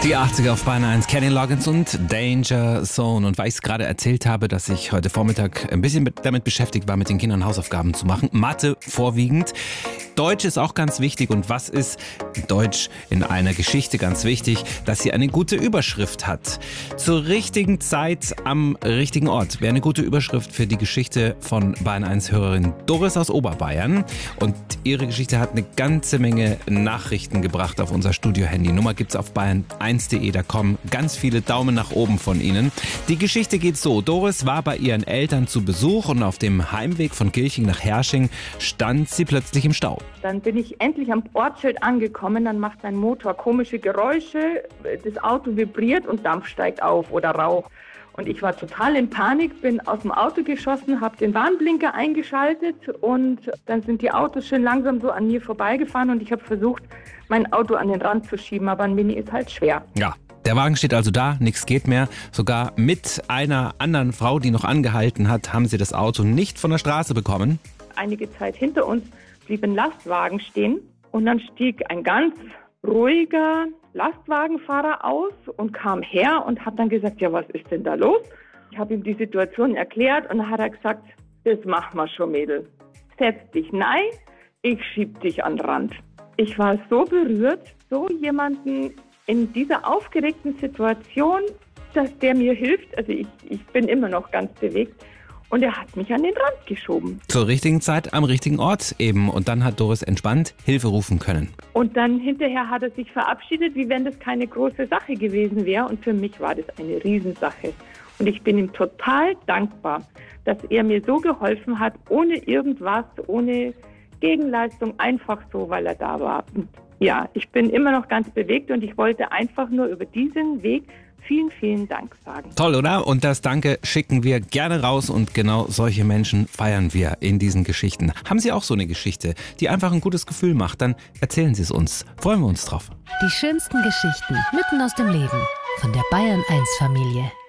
Die 80er auf Bayern 1, Kenny Loggins und Danger Zone. Und weil ich es gerade erzählt habe, dass ich heute Vormittag ein bisschen damit beschäftigt war, mit den Kindern Hausaufgaben zu machen. Mathe vorwiegend. Deutsch ist auch ganz wichtig. Und was ist Deutsch in einer Geschichte ganz wichtig? Dass sie eine gute Überschrift hat. Zur richtigen Zeit am richtigen Ort. Wäre eine gute Überschrift für die Geschichte von Bayern 1-Hörerin Doris aus Oberbayern. Und ihre Geschichte hat eine ganze Menge Nachrichten gebracht auf unser Studio-Handy. Nummer gibt's auf bayern1.de. Da kommen ganz viele Daumen nach oben von Ihnen. Die Geschichte geht so. Doris war bei ihren Eltern zu Besuch und auf dem Heimweg von Gilching nach Herrsching stand sie plötzlich im Stau. Dann bin ich endlich am Ortsschild angekommen, dann macht mein Motor komische Geräusche, das Auto vibriert und Dampf steigt auf oder Rauch. Und ich war total in Panik, bin aus dem Auto geschossen, habe den Warnblinker eingeschaltet und dann sind die Autos schön langsam so an mir vorbeigefahren und ich habe versucht, mein Auto an den Rand zu schieben, aber ein Mini ist halt schwer. Ja. Der Wagen steht also da, nichts geht mehr. Sogar mit einer anderen Frau, die noch angehalten hat, haben sie das Auto nicht von der Straße bekommen. Einige Zeit hinter uns blieb ein Lastwagen stehen und dann stieg ein ganz ruhiger Lastwagenfahrer aus und kam her und hat dann gesagt, ja, was ist denn da los? Ich habe ihm die Situation erklärt und dann hat er gesagt, das machen wir schon, Mädel. Setz dich nein, ich schieb dich an den Rand. Ich war so berührt, so jemanden in dieser aufgeregten Situation, dass der mir hilft. Also ich bin immer noch ganz bewegt. Und er hat mich an den Rand geschoben. Zur richtigen Zeit am richtigen Ort eben. Und dann hat Doris entspannt Hilfe rufen können. Und dann hinterher hat er sich verabschiedet, wie wenn das keine große Sache gewesen wäre. Und für mich war das eine Riesensache. Und ich bin ihm total dankbar, dass er mir so geholfen hat, ohne irgendwas, ohne Gegenleistung, einfach so, weil er da war. Und ja, ich bin immer noch ganz bewegt und ich wollte einfach nur über diesen Weg vielen, vielen Dank sagen. Toll, oder? Und das Danke schicken wir gerne raus und genau solche Menschen feiern wir in diesen Geschichten. Haben Sie auch so eine Geschichte, die einfach ein gutes Gefühl macht, dann erzählen Sie es uns. Freuen wir uns drauf. Die schönsten Geschichten mitten aus dem Leben von der Bayern 1 Familie.